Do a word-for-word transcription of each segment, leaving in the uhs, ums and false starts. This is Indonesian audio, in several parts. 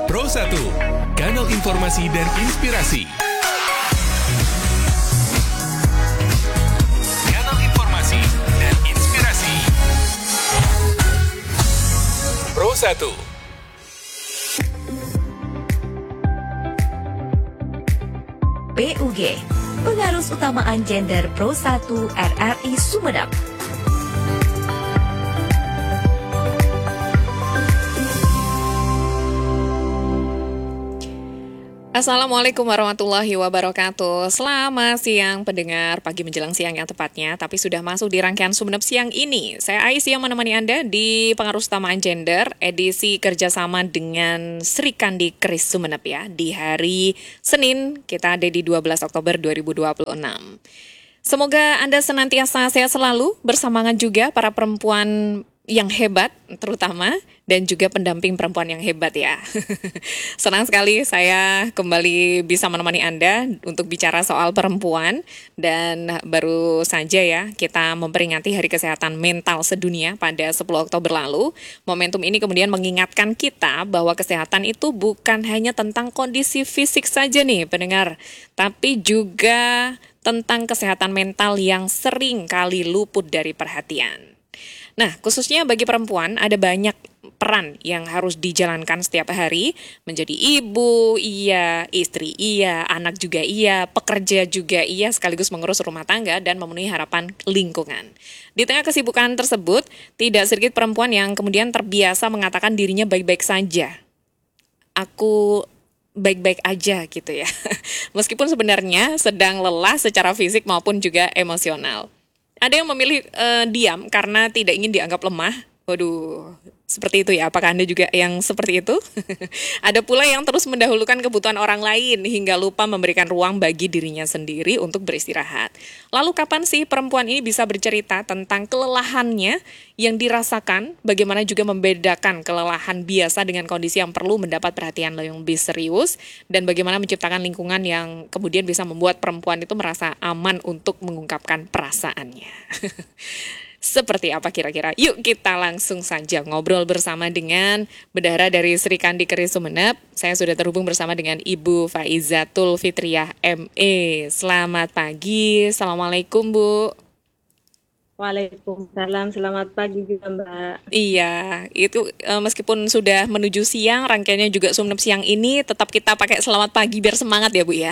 Pro satu, kanal informasi dan inspirasi. Kanal informasi dan inspirasi. Pro satu. P U G, Pengarus Utamaan Gender Pro satu R R I Sumedang. Assalamualaikum warahmatullahi wabarakatuh. Selamat siang pendengar, pagi menjelang siang yang tepatnya, tapi sudah masuk di rangkaian Sumenep siang ini. Saya Ais yang menemani Anda di Pengarus Utamaan Gender, edisi kerjasama dengan Sri Kandi Keris Sumenep ya. Di hari Senin, kita ada di dua belas Oktober dua ribu dua puluh enam. Semoga Anda senantiasa sehat selalu, bersamangat juga para perempuan yang hebat terutama, dan juga pendamping perempuan yang hebat ya. Senang sekali saya kembali bisa menemani Anda untuk bicara soal perempuan, dan baru saja ya kita memperingati Hari Kesehatan Mental Sedunia pada sepuluh Oktober lalu. Momentum ini kemudian mengingatkan kita bahwa kesehatan itu bukan hanya tentang kondisi fisik saja nih pendengar, tapi juga tentang kesehatan mental yang sering kali luput dari perhatian. Nah, khususnya bagi perempuan ada banyak peran yang harus dijalankan setiap hari, menjadi ibu, iya, istri, iya, anak juga iya, pekerja juga iya, sekaligus mengurus rumah tangga dan memenuhi harapan lingkungan. Di tengah kesibukan tersebut, tidak sedikit perempuan yang kemudian terbiasa mengatakan dirinya baik-baik saja. Aku baik-baik aja gitu ya. Meskipun sebenarnya sedang lelah secara fisik maupun juga emosional. Ada yang memilih uh, diam karena tidak ingin dianggap lemah. Waduh, seperti itu ya. Apakah Anda juga yang seperti itu? Ada pula yang terus mendahulukan kebutuhan orang lain hingga lupa memberikan ruang bagi dirinya sendiri untuk beristirahat. Lalu kapan sih perempuan ini bisa bercerita tentang kelelahannya yang dirasakan? Bagaimana juga membedakan kelelahan biasa dengan kondisi yang perlu mendapat perhatian yang lebih serius? Dan bagaimana menciptakan lingkungan yang kemudian bisa membuat perempuan itu merasa aman untuk mengungkapkan perasaannya. Seperti apa kira-kira? Yuk kita langsung saja ngobrol bersama dengan bendahara dari Sri Kandi Keris Sumenep. Saya sudah terhubung bersama dengan Ibu Faizatul Fitriah M E. Selamat pagi, Assalamualaikum Bu. Waalaikumsalam, selamat pagi juga Mbak. Iya, itu e, meskipun sudah menuju siang, rangkaiannya juga Sumenep siang ini, tetap kita pakai selamat pagi biar semangat ya Bu ya.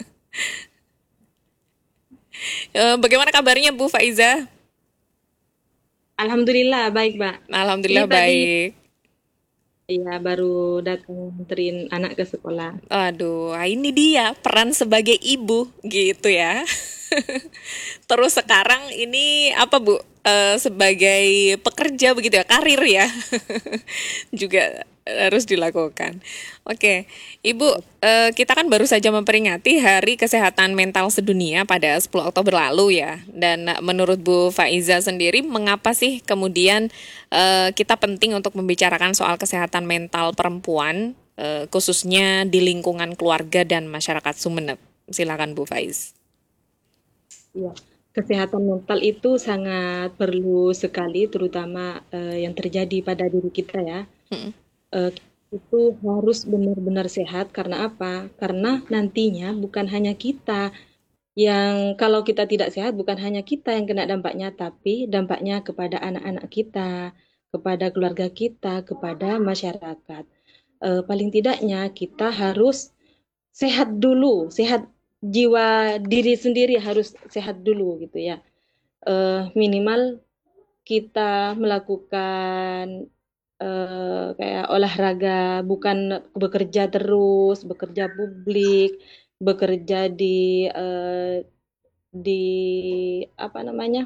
e, bagaimana kabarnya Bu Faiza? Alhamdulillah baik, Mbak. Alhamdulillah Ini tadi, baik. Iya, baru datang nganterin anak ke sekolah. Aduh, ini dia peran sebagai ibu gitu ya. Terus sekarang ini apa Bu? Eh, sebagai pekerja begitu ya, karir ya. Juga harus dilakukan. Oke, Ibu, eh, kita kan baru saja memperingati Hari Kesehatan Mental Sedunia pada sepuluh Oktober lalu ya. Dan menurut Bu Faiza sendiri, mengapa sih kemudian eh, kita penting untuk membicarakan soal kesehatan mental perempuan, eh, khususnya di lingkungan keluarga dan masyarakat Sumenep? Silakan Bu Faiz. Iya, kesehatan mental itu sangat perlu sekali, terutama eh, yang terjadi pada diri kita ya. Hmm. Eh, itu harus benar-benar sehat. Karena apa? Karena nantinya bukan hanya kita yang, kalau kita tidak sehat, bukan hanya kita yang kena dampaknya, tapi dampaknya kepada anak-anak kita, kepada keluarga kita, kepada masyarakat. Eh, paling tidaknya kita harus sehat dulu, sehat jiwa diri sendiri harus sehat dulu gitu ya. Eh, minimal kita melakukan eh, kayak olahraga, bukan bekerja terus, bekerja publik, bekerja di eh, di apa namanya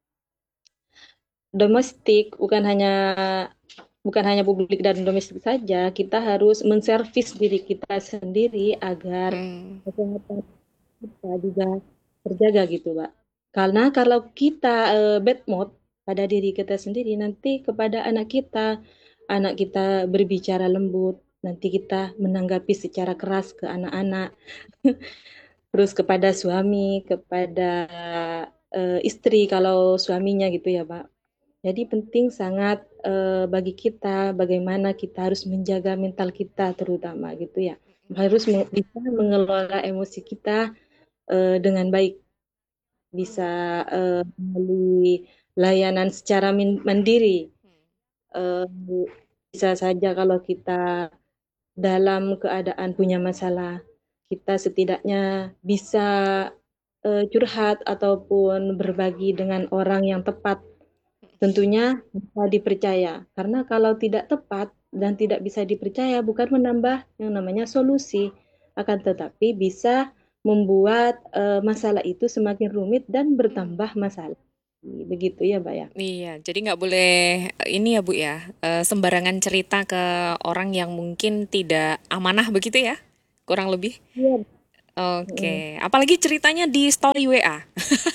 domestik, bukan hanya bukan hanya publik dan domestik saja. Kita harus menservis diri kita sendiri agar Hmm. kesehatan kita juga terjaga gitu, Mbak. Karena kalau kita eh, bad mood pada diri kita sendiri, nanti kepada anak kita, anak kita berbicara lembut, nanti kita menanggapi secara keras ke anak-anak, terus kepada suami, kepada eh, istri kalau suaminya gitu ya, Pak. Jadi penting sangat eh, bagi kita bagaimana kita harus menjaga mental kita terutama gitu ya. Harus me- bisa mengelola emosi kita eh, dengan baik, bisa eh, melalui layanan secara min- mandiri. Eh, Bisa saja kalau kita dalam keadaan punya masalah, kita setidaknya bisa eh, curhat ataupun berbagi dengan orang yang tepat. Tentunya bisa dipercaya, karena kalau tidak tepat dan tidak bisa dipercaya bukan menambah yang namanya solusi, akan tetapi bisa membuat eh, masalah itu semakin rumit dan bertambah masalah. Begitu ya, Mbak ya. Iya, jadi nggak boleh eh, ini ya Bu ya, eh, sembarangan cerita ke orang yang mungkin tidak amanah begitu ya, kurang lebih. Iya. Mm. Oke, apalagi ceritanya di story W A.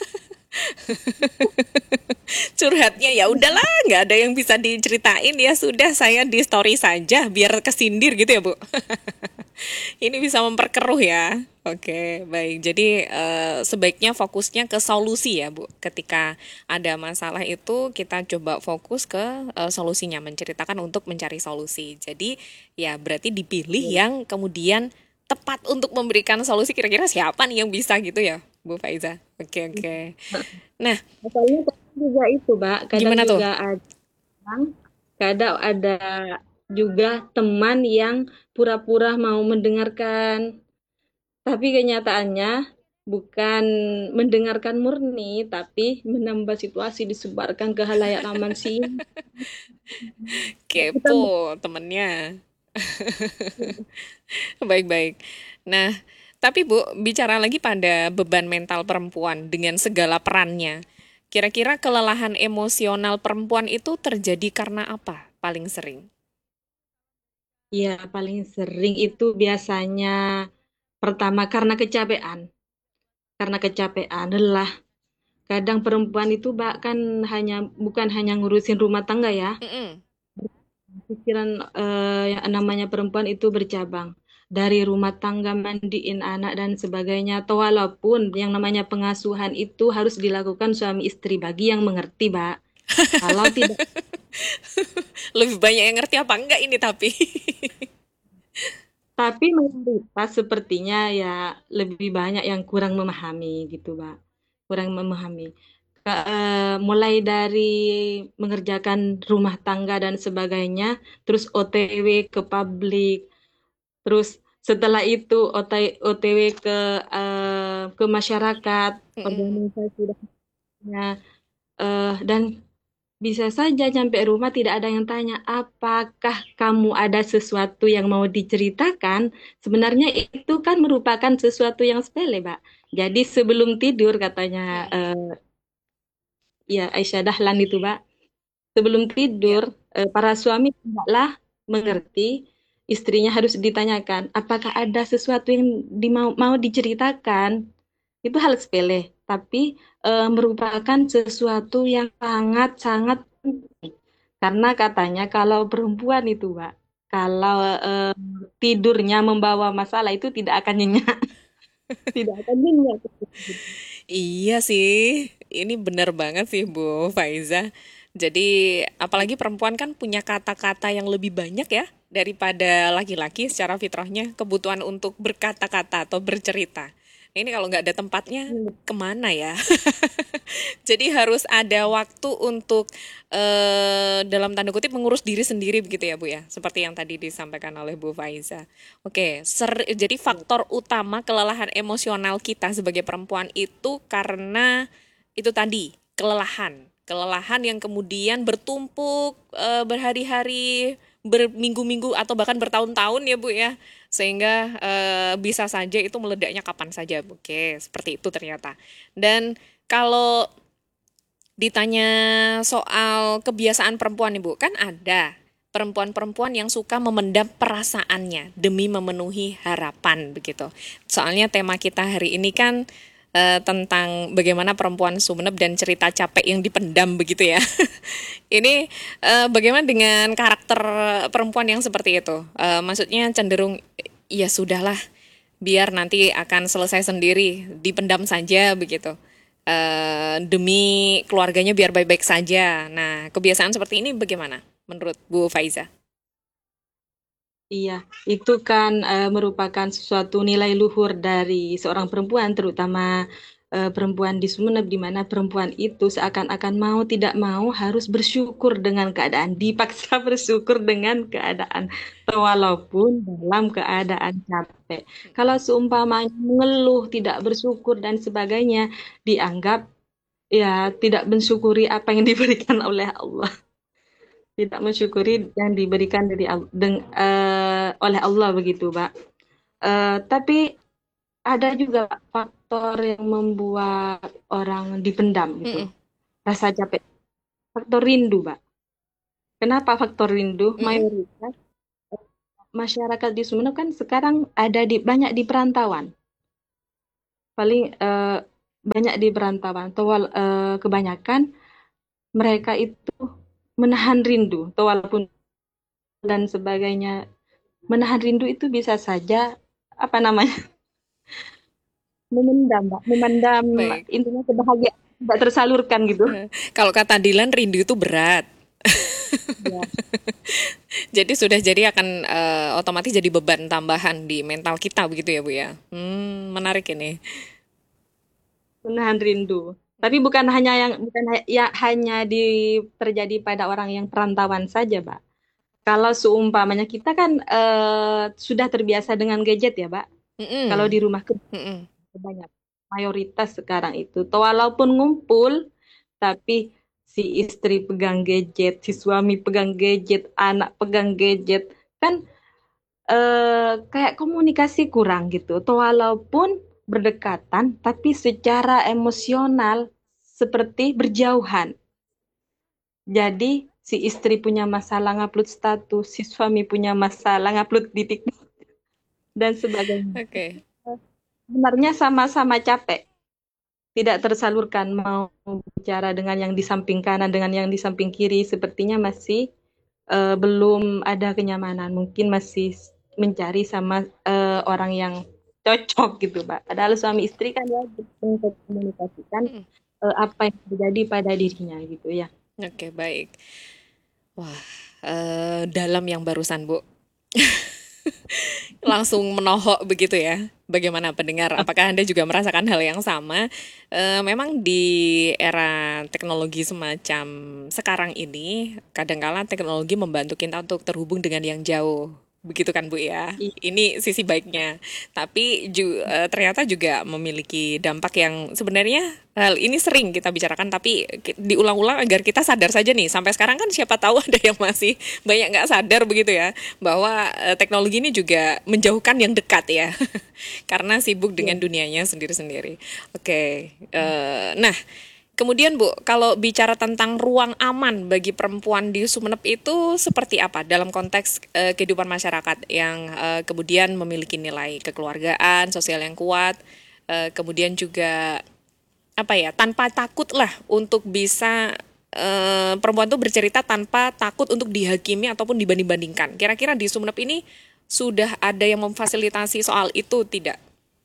Curhatnya ya udahlah, nggak ada yang bisa diceritain ya sudah saya di story saja biar kesindir gitu ya Bu. Ini bisa memperkeruh ya. Oke, baik. Jadi eh, sebaiknya fokusnya ke solusi ya, Bu. Ketika ada masalah itu kita coba fokus ke eh, solusinya, menceritakan untuk mencari solusi. Jadi ya berarti dipilih yang kemudian tepat untuk memberikan solusi. Kira-kira siapa nih yang bisa gitu ya, Bu Faiza? Oke, oke. Nah, Asalnya kadang juga itu, Mbak. Kadang gimana tuh? juga ada, kadang ada juga teman yang pura-pura mau mendengarkan, tapi kenyataannya bukan mendengarkan murni, tapi menambah situasi disebarkan ke halayak ramai sih. Kita Kepo temennya. Baik-baik. Nah, tapi Bu, bicara lagi pada beban mental perempuan dengan segala perannya. Kira-kira kelelahan emosional perempuan itu terjadi karena apa paling sering? ya paling sering itu biasanya pertama karena kecapean, karena kecapean, lelah. Kadang perempuan itu bahkan hanya bukan hanya ngurusin rumah tangga ya. Mm-mm. Pikiran eh, yang namanya perempuan itu bercabang. Dari rumah tangga, mandiin anak dan sebagainya. Atau walaupun yang namanya pengasuhan itu harus dilakukan suami istri bagi yang mengerti, Mbak. Kalau tidak, Lebih banyak yang ngerti apa enggak ini tapi? tapi mayoritas sepertinya ya lebih banyak yang kurang memahami gitu, Mbak. Kurang memahami. Ke- eh, mulai dari mengerjakan rumah tangga dan sebagainya, terus O T W ke publik. Terus setelah itu O T- O T W ke eh, ke masyarakat, Mm-mm. organisasi dan eh, dan bisa saja sampai rumah tidak ada yang tanya, apakah kamu ada sesuatu yang mau diceritakan? Sebenarnya itu kan merupakan sesuatu yang sepele, Mbak. Jadi sebelum tidur katanya eh, ya Aisyah Dahlan itu, Mbak. Sebelum Ya. tidur, eh, para suami tidaklah mengerti istrinya harus ditanyakan, apakah ada sesuatu yang di, mau, mau diceritakan? Itu hal sepele, tapi eh, merupakan sesuatu yang sangat-sangat penting. Karena katanya kalau perempuan itu, Mbak, kalau eh, tidurnya membawa masalah itu tidak akan nyenyak, tidak akan nyenyak. Iya sih, ini benar banget sih Bu Faiza. Jadi apalagi perempuan kan punya kata-kata yang lebih banyak ya daripada laki-laki secara fitrahnya kebutuhan untuk berkata-kata atau bercerita. Nah, ini kalau nggak ada tempatnya kemana ya? Jadi harus ada waktu untuk eh, dalam tanda kutip mengurus diri sendiri begitu ya Bu ya, seperti yang tadi disampaikan oleh Bu Faiza. Oke, ser- jadi faktor utama kelelahan emosional kita sebagai perempuan itu karena itu tadi kelelahan, kelelahan yang kemudian bertumpuk eh, berhari-hari, berminggu-minggu atau bahkan bertahun-tahun ya Bu ya, sehingga eh, bisa saja itu meledaknya kapan saja. Oke, seperti itu ternyata. Dan kalau ditanya soal kebiasaan perempuan nih Bu, kan ada perempuan-perempuan yang suka memendam perasaannya demi memenuhi harapan begitu. Soalnya tema kita hari ini kan eh, tentang bagaimana perempuan Sumeneb dan cerita capek yang dipendam begitu ya. Ini eh, bagaimana dengan karakter perempuan yang seperti itu? Eh, maksudnya cenderung ya sudahlah, biar nanti akan selesai sendiri, dipendam saja begitu. eh, demi keluarganya biar baik-baik saja. Nah, kebiasaan seperti ini bagaimana menurut Bu Faiza? Iya, itu kan eh, merupakan sesuatu nilai luhur dari seorang perempuan, terutama eh, perempuan di Sumeneb, di mana perempuan itu seakan-akan mau tidak mau harus bersyukur dengan keadaan, dipaksa bersyukur dengan keadaan, walaupun dalam keadaan capek. Kalau seumpamanya mengeluh, tidak bersyukur dan sebagainya, dianggap ya tidak mensyukuri apa yang diberikan oleh Allah, tidak mensyukuri yang diberikan dari Al- deng- eh, oleh Allah begitu, Pak. Eh, tapi ada juga Pak, faktor yang membuat orang dipendam gitu, Mm-mm, rasa capek. Faktor rindu, Pak. Kenapa faktor rindu? mm-mm, Mayoritas masyarakat di Sumeneb kan sekarang ada di banyak di perantauan. Paling eh, banyak di perantauan. Towal eh, kebanyakan mereka itu menahan rindu, atau walaupun dan sebagainya. Menahan rindu itu bisa saja apa namanya? Memendam, Mbak. Memendam baik. intinya kebahagiaan tidak tersalurkan gitu. Eh, Kalau kata Dilan, rindu itu berat. Ya, Jadi sudah jadi akan eh, otomatis jadi beban tambahan di mental kita begitu ya Bu ya. Hmm, menarik ini. menahan rindu. Tapi bukan hanya yang bukan ha- ya hanya di terjadi pada orang yang perantauan saja, Pak. Kalau seumpamanya kita kan eh, sudah terbiasa dengan gadget ya, Pak. Kalau Mm-mm, di rumah kerja mm-mm. banyak mayoritas sekarang itu. Toh walaupun ngumpul, tapi si istri pegang gadget, si suami pegang gadget, anak pegang gadget, kan eh, kayak komunikasi kurang gitu. Atau walaupun berdekatan, tapi secara emosional seperti berjauhan. Jadi si istri punya masalah ngupload status, si suami punya masalah ngupload di TikTok dan sebagainya. Oke. Sebenarnya sama-sama capek, tidak tersalurkan mau bicara dengan yang di samping kanan dengan yang di samping kiri, sepertinya masih eh, belum ada kenyamanan. Mungkin masih mencari sama eh, orang yang cocok gitu, Pak. Padahal suami istri kan ya untuk komunikasikan Mm-mm. eh, apa yang terjadi pada dirinya gitu ya. Oke, baik. Wah, eh, dalam yang barusan Bu. Langsung menohok begitu ya. Bagaimana pendengar? Apakah Anda juga merasakan hal yang sama? Eh, memang di era teknologi semacam sekarang ini, kadangkala teknologi membantu kita untuk terhubung dengan yang jauh. Begitu kan Bu ya? I- Ini sisi baiknya. Tapi ju- eh, ternyata juga memiliki dampak yang sebenarnya hal ini sering kita bicarakan, tapi ki- diulang-ulang agar kita sadar saja nih. Sampai sekarang kan siapa tahu ada yang masih banyak nggak sadar begitu ya, bahwa eh, teknologi ini juga menjauhkan yang dekat ya, karena sibuk dengan Iya. dunianya sendiri-sendiri. Oke, eh, nah kemudian Bu, kalau bicara tentang ruang aman bagi perempuan di Sumeneb itu seperti apa dalam konteks eh, kehidupan masyarakat yang eh, kemudian memiliki nilai kekeluargaan, sosial yang kuat, eh, kemudian juga apa ya, tanpa takut lah untuk bisa eh, perempuan tuh bercerita tanpa takut untuk dihakimi ataupun dibanding-bandingkan. Kira-kira di Sumeneb ini sudah ada yang memfasilitasi soal itu tidak?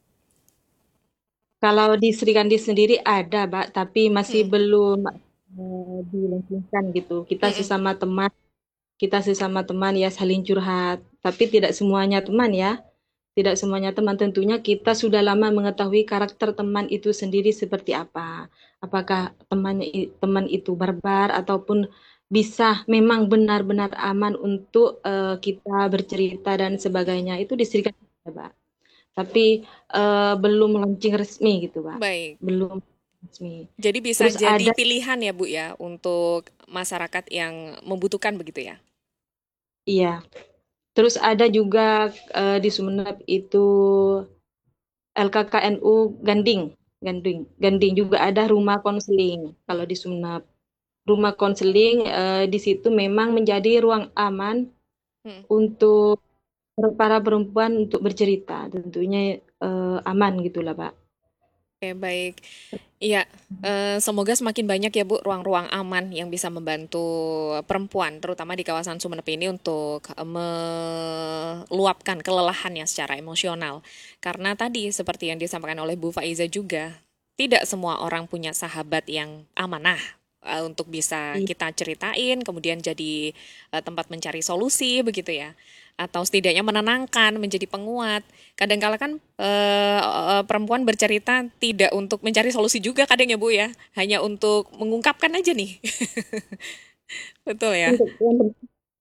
Kalau di Sri Kandi sendiri ada, Pak, tapi masih Mm, belum eh, dilangsungkan gitu. Kita mm-mm, sesama teman, kita sesama teman ya saling curhat, tapi tidak semuanya teman ya. Tidak semuanya teman, tentunya kita sudah lama mengetahui karakter teman itu sendiri seperti apa. Apakah temannya i- teman itu barbar ataupun bisa memang benar-benar aman untuk eh, kita bercerita dan sebagainya. Itu di Sri Kandi, Pak. Tapi eh, belum launching resmi gitu, Pak. baik. Belum resmi. Jadi bisa Terus jadi ada, pilihan ya Bu ya untuk masyarakat yang membutuhkan begitu ya. iya. Terus ada juga eh, di Sumeneb itu L K K N U Ganding, Ganding, Ganding juga ada rumah konseling kalau di Sumeneb. Rumah konseling eh, di situ memang menjadi ruang aman Hmm. untuk para perempuan untuk bercerita, tentunya eh, aman gitulah, Pak. Oke, baik. Iya, eh, semoga semakin banyak ya Bu ruang-ruang aman yang bisa membantu perempuan, terutama di kawasan Sumeneb ini untuk eh, meluapkan kelelahannya secara emosional. Karena tadi seperti yang disampaikan oleh Bu Faiza juga, tidak semua orang punya sahabat yang amanah uh, untuk bisa Iya. kita ceritain, kemudian jadi uh, tempat mencari solusi begitu ya. Atau setidaknya menenangkan, menjadi penguat. Kadang-kala kan uh, uh, perempuan bercerita tidak untuk mencari solusi juga kadang ya Bu ya, hanya untuk mengungkapkan aja nih. Betul ya? Untuk yang pen-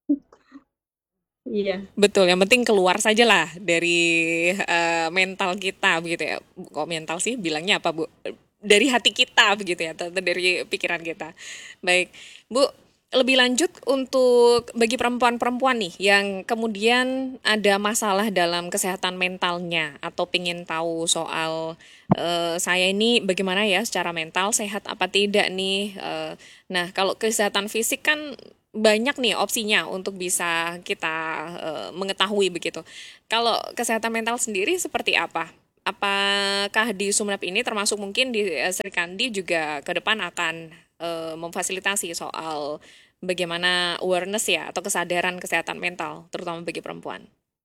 Iya, Betul, yang penting keluar saja lah dari eh, mental kita begitu ya. Kok mental sih bilangnya apa, Bu? Dari hati kita begitu ya, atau dari pikiran kita. Baik, Bu, lebih lanjut untuk bagi perempuan-perempuan nih yang kemudian ada masalah dalam kesehatan mentalnya atau pengen tahu soal eh, saya ini bagaimana ya secara mental, sehat apa tidak nih. Eh, nah, kalau kesehatan fisik kan banyak nih opsinya untuk bisa kita eh, mengetahui begitu. Kalau kesehatan mental sendiri seperti apa? Apakah di Sumeneb ini termasuk mungkin di eh, Sri Kandi juga ke depan akan eh, memfasilitasi soal bagaimana awareness ya atau kesadaran kesehatan mental terutama bagi perempuan.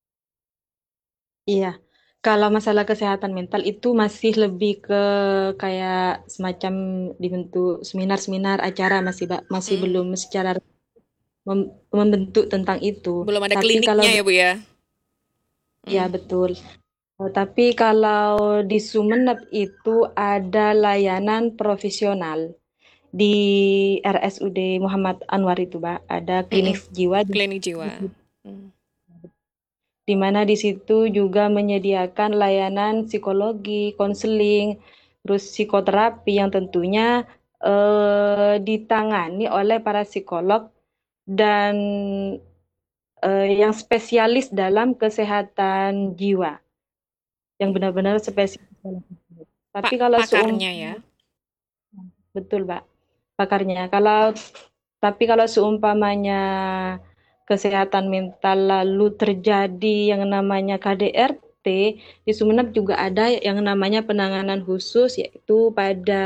iya. Kalau masalah kesehatan mental itu masih lebih ke kayak semacam dibentuk seminar-seminar acara masih Mbak, masih Mm, belum secara mem- membentuk tentang itu. belum ada Tapi kalau kliniknya di- ya Bu ya. ya Mm, betul. Eh, Tapi kalau di Sumeneb itu ada layanan profesional di R S U D Muhammad Anwar itu, Mbak. Ada klinik mm-mm, jiwa di, klinik jiwa. Mm, di mana di situ juga menyediakan layanan psikologi, konseling, terus psikoterapi yang tentunya eh, ditangani oleh para psikolog dan eh, yang spesialis dalam kesehatan jiwa, yang benar-benar spesialis dalam kesehatan. Tapi Pak kalau pakarnya ya. seumpama betul, Mbak, pakarnya. Kalau tapi kalau seumpamanya kesehatan mental lalu terjadi yang namanya K D R T, di Sumeneb juga ada yang namanya penanganan khusus yaitu pada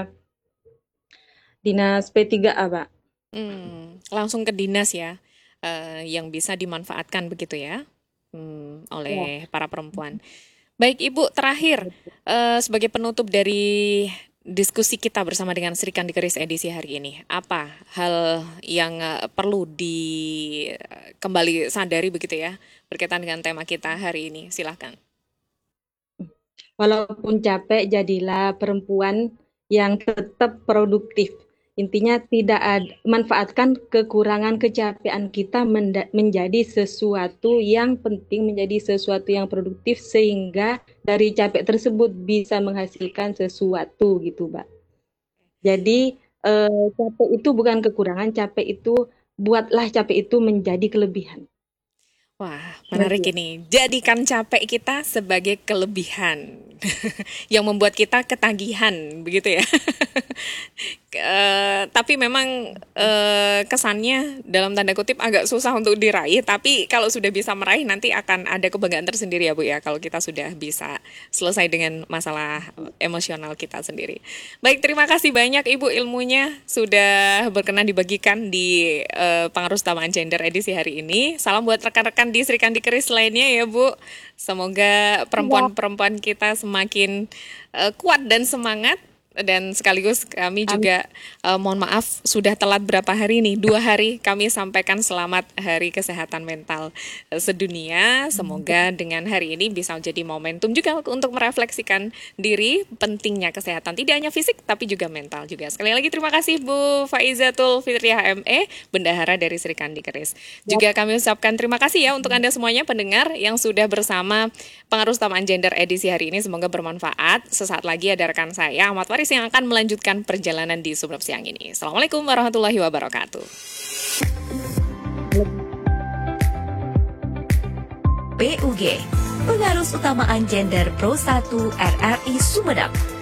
Dinas P tiga A, Pak. Hmm, langsung ke dinas ya, eh, yang bisa dimanfaatkan begitu ya, hmm, Ya, oleh para perempuan. Baik Ibu, terakhir eh, sebagai penutup dari diskusi kita bersama dengan Sri Kandi Keris edisi hari ini, apa hal yang eh, perlu di eh, kembali sadari begitu ya, berkaitan dengan tema kita hari ini? Silahkan. walaupun capek, jadilah perempuan yang tetap produktif. Intinya tidak ada, manfaatkan kekurangan kecapean kita menda- menjadi sesuatu yang penting, menjadi sesuatu yang produktif sehingga dari capek tersebut bisa menghasilkan sesuatu gitu, Mbak. Jadi eh, capek itu bukan kekurangan, capek itu buatlah capek itu menjadi kelebihan. Wah, Seperti menarik itu. ini. Jadikan capek kita sebagai kelebihan yang membuat kita ketagihan, begitu ya. Eh, tapi memang eh, kesannya dalam tanda kutip agak susah untuk diraih. Tapi kalau sudah bisa meraih, nanti akan ada kebanggaan tersendiri ya Bu ya. Kalau kita sudah bisa selesai dengan masalah emosional kita sendiri. Baik, terima kasih banyak Ibu ilmunya sudah berkenan dibagikan di eh, Pengaruh Utamaan Gender edisi hari ini. Salam buat rekan-rekan di Sri Kandi Keris lainnya ya Bu. Semoga perempuan-perempuan kita semakin eh, kuat dan semangat. Dan sekaligus kami Amin. juga eh, mohon maaf sudah telat berapa hari nih, dua hari kami sampaikan selamat Hari Kesehatan Mental eh, Sedunia. Semoga dengan hari ini bisa menjadi momentum juga untuk merefleksikan diri, pentingnya kesehatan tidak hanya fisik tapi juga mental juga. Sekali lagi terima kasih Bu Faizatul Fitriah M E, Bendahara dari Sri Kandi Keris. Juga kami ucapkan terima kasih ya untuk Anda semuanya pendengar yang sudah bersama Pengaruh Utamaan Gender edisi hari ini. Semoga bermanfaat. Sesaat lagi ada rekan saya Ahmad Waris yang akan melanjutkan perjalanan di Sumeneb siang ini. Assalamualaikum warahmatullahi wabarakatuh. P U G, Pengarus Utamaan Gender Pro satu R R I Sumeneb.